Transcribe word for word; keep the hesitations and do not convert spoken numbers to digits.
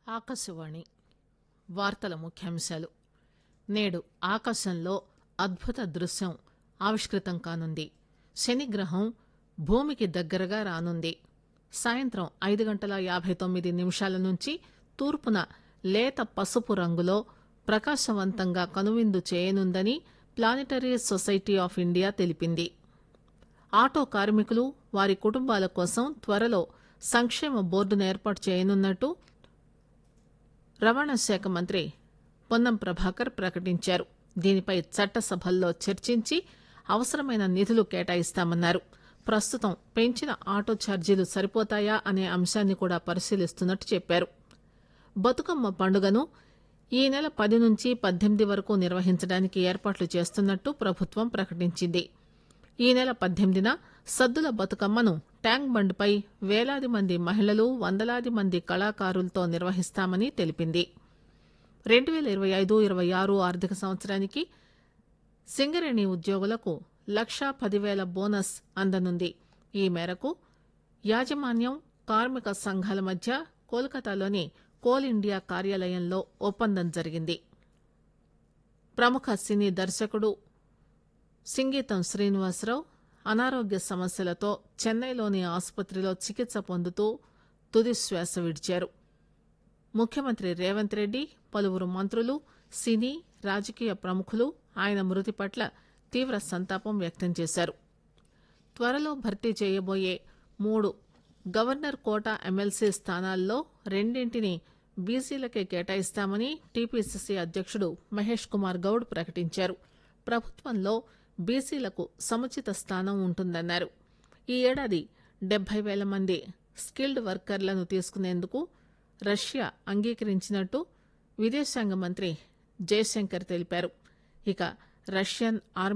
ఆకాశవాణి వార్తల ముఖ్యాంశాలు. నేడు ఆకాశంలో అద్భుత దృశ్యం ఆవిష్కృతం కానుంది. శనిగ్రహం భూమికి దగ్గరగా రానుంది. సాయంత్రం ఐదు గంటల యాబై తొమ్మిది నిమిషాల నుంచి తూర్పున లేత పసుపు రంగులో ప్రకాశవంతంగా కనువిందు చేయనుందని ప్లానిటరీ సొసైటీ ఆఫ్ ఇండియా తెలిపింది. ఆటో కార్మికులు వారి కుటుంబాల కోసం త్వరలో సంక్షేమ బోర్డును ఏర్పాటు చేయనున్నట్టు రవాణా శాఖ మంత్రి పొన్నం ప్రభాకర్ ప్రకటించారు. దీనిపై చట్టసభల్లో చర్చించి అవసరమైన నిధులు కేటాయిస్తామన్నారు. ప్రస్తుతం పెంచిన ఆటో ఛార్జీలు సరిపోతాయా అనే అంశాన్ని కూడా పరిశీలిస్తున్నట్టు చెప్పారు. బతుకమ్మ పండుగను ఈ నెల పది నుంచి పద్దెనిమిది వరకు నిర్వహించడానికి ఏర్పాట్లు చేస్తున్నట్టు ప్రభుత్వం ప్రకటించింది. ఈ నెల పద్దెనిమిదిన సద్దుల బతుకమ్మను ట్యాంక్ బండ్పై వేలాది మంది మహిళలు, వందలాది మంది కళాకారులతో నిర్వహిస్తామని తెలిపింది. రెండు పేల ఇరవై ఐదు ఇరవై ఆరు ఆర్థిక సంవత్సరానికి సింగరేణి ఉద్యోగులకు లక్షా పదివేల బోనస్ అందనుంది. ఈ మేరకు యాజమాన్యం, కార్మిక సంఘాల మధ్య కోల్కతాలోని కోల్ ఇండియా కార్యాలయంలో ఒప్పందం జరిగింది. ప్రముఖ సినీ దర్శకుడు సింగీతం శ్రీనివాసరావు అనారోగ్య సమస్యలతో చెన్నైలోని ఆసుపత్రిలో చికిత్స పొందుతూ తుది శ్వాస విడిచారు. ముఖ్యమంత్రి రేవంత్ రెడ్డి, పలువురు మంత్రులు, సినీ, రాజకీయ ప్రముఖులు ఆయన మృతి పట్ల తీవ్ర సంతాపం వ్యక్తం చేశారు. త్వరలో భర్తీ చేయబోయే మూడు గవర్నర్ కోటా ఎమ్మెల్సీ స్థానాల్లో రెండింటిని బీసీలకే కేటాయిస్తామని టీపీసీసీ అధ్యక్షుడు మహేష్ కుమార్ గౌడ్ ప్రకటించారు. ప్రభుత్వంలో బీసీలకు సముచిత స్థానం ఉంటుందన్నారు. ఈ ఏడాది డెబ్బై వేల మంది స్కిల్డ్ వర్కర్లను తీసుకునేందుకు రష్యా అంగీకరించినట్టు విదేశాంగ మంత్రి జయశంకర్ తెలిపారు. ఇక రష్యన్ ఆర్మీ